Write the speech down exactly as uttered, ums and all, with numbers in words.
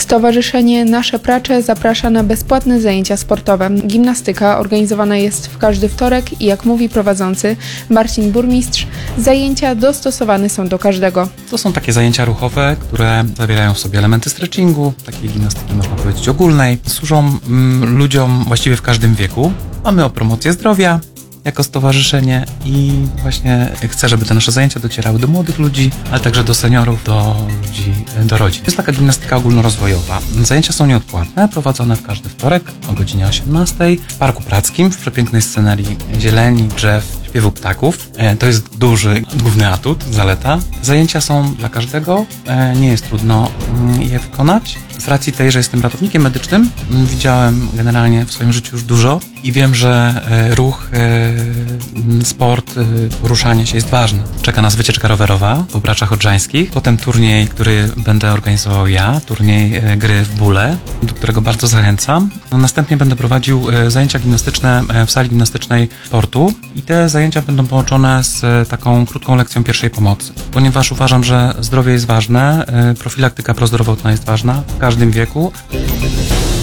Stowarzyszenie Nasze Pracze zaprasza na bezpłatne zajęcia sportowe. Gimnastyka organizowana jest w każdy wtorek i jak mówi prowadzący Marcin Burmistrz, zajęcia dostosowane są do każdego. To są takie zajęcia ruchowe, które zawierają w sobie elementy stretchingu, takiej gimnastyki można powiedzieć ogólnej. Służą mm, ludziom właściwie w każdym wieku. Mamy o promocję zdrowia jako stowarzyszenie i właśnie chcę, żeby te nasze zajęcia docierały do młodych ludzi, ale także do seniorów, do ludzi, do rodzin. To jest taka gimnastyka ogólnorozwojowa. Zajęcia są nieodpłatne, prowadzone w każdy wtorek o godzinie osiemnastej w Parku Prackim, w przepięknej scenerii zieleni, drzew, śpiewu ptaków. To jest duży, główny atut, zaleta. Zajęcia są dla każdego, nie jest trudno je wykonać. Z racji tej, że jestem ratownikiem medycznym, widziałem generalnie w swoim życiu już dużo i wiem, że ruch, sport, poruszanie się jest ważne. Czeka nas wycieczka rowerowa po Braczach Odrzańskich, potem turniej, który będę organizował ja, turniej gry w bóle, do którego bardzo zachęcam. No, następnie będę prowadził zajęcia gimnastyczne w sali gimnastycznej sportu i te zajęcia będą połączone z taką krótką lekcją pierwszej pomocy, ponieważ uważam, że zdrowie jest ważne, profilaktyka prozdrowotna jest ważna w każdym wieku.